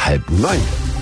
8:30.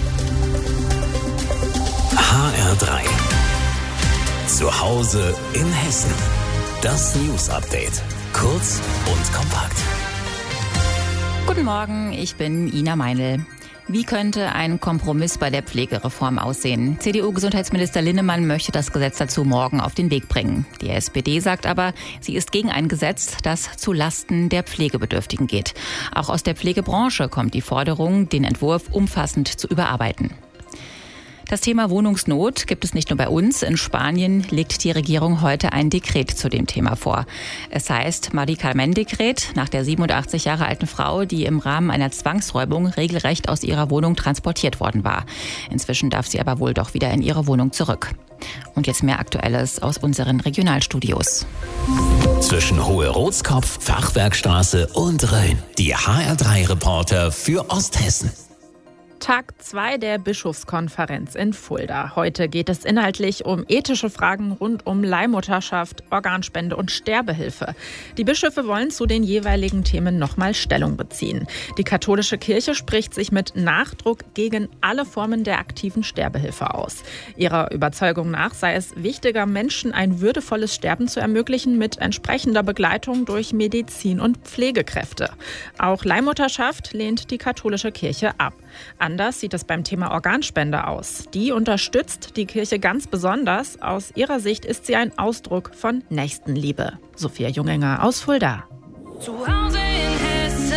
HR3. Zu Hause in Hessen. Das News-Update. Kurz und kompakt. Guten Morgen, ich bin Ina Meinl. Wie könnte ein Kompromiss bei der Pflegereform aussehen? CDU-Gesundheitsminister Linnemann möchte das Gesetz dazu morgen auf den Weg bringen. Die SPD sagt aber, sie ist gegen ein Gesetz, das zu Lasten der Pflegebedürftigen geht. Auch aus der Pflegebranche kommt die Forderung, den Entwurf umfassend zu überarbeiten. Das Thema Wohnungsnot gibt es nicht nur bei uns. In Spanien legt die Regierung heute ein Dekret zu dem Thema vor. Es heißt Mari-Carmen-Dekret nach der 87 Jahre alten Frau, die im Rahmen einer Zwangsräumung regelrecht aus ihrer Wohnung transportiert worden war. Inzwischen darf sie aber wohl doch wieder in ihre Wohnung zurück. Und jetzt mehr Aktuelles aus unseren Regionalstudios. Zwischen Hohe-Rotskopf, Fachwerkstraße und Rhön. Die HR3-Reporter für Osthessen. Tag 2 der Bischofskonferenz in Fulda. Heute geht es inhaltlich um ethische Fragen rund um Leihmutterschaft, Organspende und Sterbehilfe. Die Bischöfe wollen zu den jeweiligen Themen nochmal Stellung beziehen. Die katholische Kirche spricht sich mit Nachdruck gegen alle Formen der aktiven Sterbehilfe aus. Ihrer Überzeugung nach sei es wichtiger, Menschen ein würdevolles Sterben zu ermöglichen mit entsprechender Begleitung durch Medizin und Pflegekräfte. Auch Leihmutterschaft lehnt die katholische Kirche ab. Anders sieht es beim Thema Organspende aus. Die unterstützt die Kirche ganz besonders. Aus ihrer Sicht ist sie ein Ausdruck von Nächstenliebe. Sophia Jungenger aus Fulda. Zu Hause in Hessen.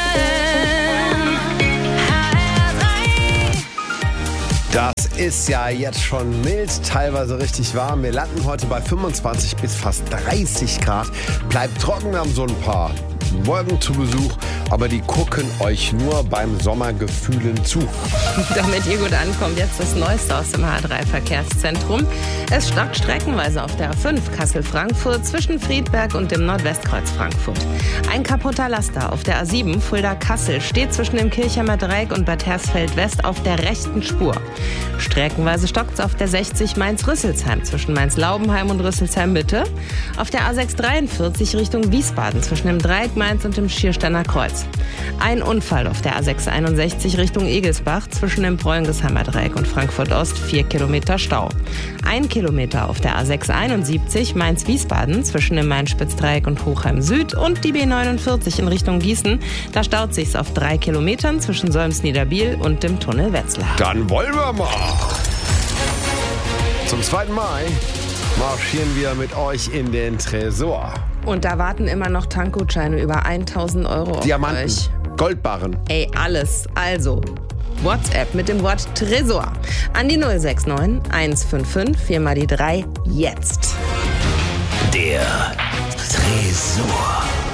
Das ist ja jetzt schon mild, teilweise richtig warm. Wir landen heute bei 25 bis fast 30 Grad. Bleibt trocken, wir haben so ein paar Wolken zu Besuch, aber die gucken euch nur beim Sommergefühlen zu. Damit ihr gut ankommt, jetzt das Neueste aus dem H3-Verkehrszentrum. Es stockt streckenweise auf der A5 Kassel-Frankfurt zwischen Friedberg und dem Nordwestkreuz Frankfurt. Ein kaputter Laster auf der A7 Fulda-Kassel steht zwischen dem Kirchheimer Dreieck und Bad Hersfeld-West auf der rechten Spur. Streckenweise stockt es auf der 60 Mainz-Rüsselsheim zwischen Mainz-Laubenheim und Rüsselsheim-Mitte. Auf der A643 Richtung Wiesbaden zwischen dem Dreieck Mainz und dem Schiersteiner Kreuz. Ein Unfall auf der A661 Richtung Egelsbach zwischen dem Bräungesheimer Dreieck und Frankfurt Ost, 4 Kilometer Stau. 1 Kilometer auf der A671 Mainz-Wiesbaden zwischen dem Main-Spitz-Dreieck und Hochheim Süd und die B49 in Richtung Gießen. Da staut sich's auf 3 Kilometern zwischen Solms-Niederbiel und dem Tunnel Wetzlar. Dann wollen wir mal. Zum 2. Mai marschieren wir mit euch in den Tresor. Und da warten immer noch Tankgutscheine über 1.000 Euro auf Diamanten, euch. Goldbarren. Ey, alles. Also, WhatsApp mit dem Wort Tresor an die 069 155 4 mal die 3 jetzt. Der Tresor.